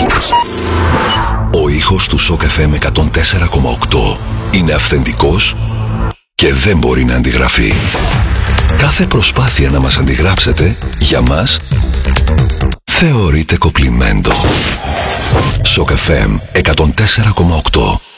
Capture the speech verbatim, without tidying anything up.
Ο ήχος του Σοκ εφ εμ εκατόν τέσσερα κόμμα οκτώ είναι αυθεντικός και δεν μπορεί να αντιγραφεί. Κάθε προσπάθεια να μας αντιγράψετε, για μας, θεωρείται κοπλιμέντο. Σοκ εφ εμ εκατόν τέσσερα κόμμα οκτώ.